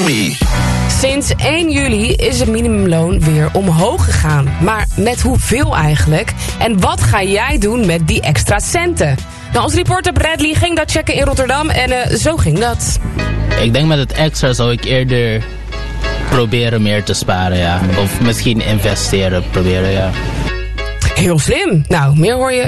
Me. Sinds 1 juli is het minimumloon weer omhoog gegaan. Maar met hoeveel eigenlijk? En wat ga jij doen met die extra centen? Nou, als reporter Bradley ging dat checken in Rotterdam en zo ging dat. Ik denk met het extra zou ik eerder proberen meer te sparen, ja. Of misschien investeren proberen, ja. Heel slim. Nou, meer hoor je